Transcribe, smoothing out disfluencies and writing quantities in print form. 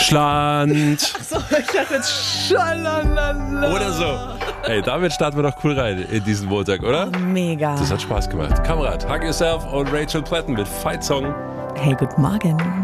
Deutschland. So, ich dachte jetzt schalalala. Oder so. Hey, damit starten wir doch cool rein in diesen Montag, oder? Mega. Das hat Spaß gemacht. Kamerad, Hug Yourself und Rachel Platten mit Fight Song. Hey, guten Morgen.